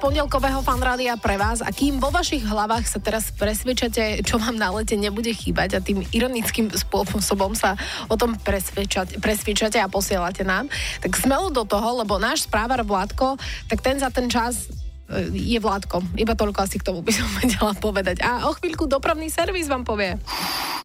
pondelkového Fanrádia pre vás a kým vo vašich hlavách sa teraz presvedčate, čo vám na lete nebude chýbať a tým ironickým spôsobom sa o tom presvedčate a posielate nám, tak smelo do toho, lebo náš správar Vládko, tak ten za ten čas je Vládko. Iba toľko asi k tomu by som vedela povedať. A o chvíľku dopravný servis vám povie.